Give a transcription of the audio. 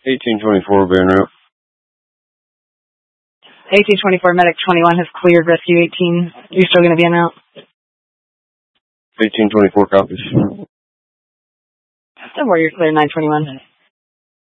1824 being route. 1824, medic 21 has cleared rescue 18. You're still going to be en route? 1824 copies. Warrior clear 921.